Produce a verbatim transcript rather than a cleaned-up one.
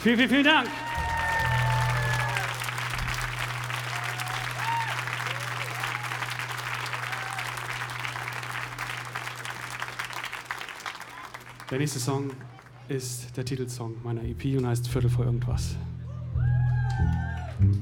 Vielen, vielen, vielen Dank. Der nächste Song ist der Titelsong meiner E P und heißt Viertel vor irgendwas.